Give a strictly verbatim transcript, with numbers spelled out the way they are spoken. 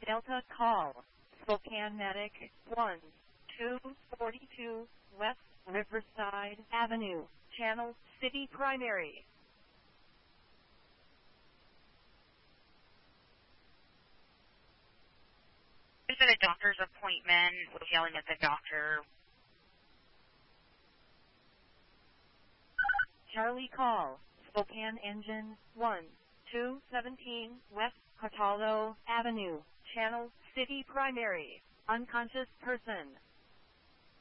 Delta call. Spokane Medic one two forty-two West Riverside Avenue, Channel City Primary. Is it a doctor's appointment? We're yelling at the doctor. Charlie call. Spokane Engine one two seventeen West Cataldo Avenue, Channel City Primary. Unconscious person.